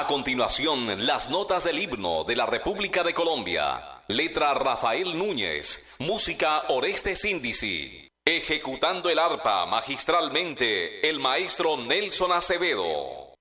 A continuación, las notas del himno de la República de Colombia. Letra Rafael Núñez. Música Orestes Índici. Ejecutando el arpa magistralmente, el maestro Nelson Acevedo.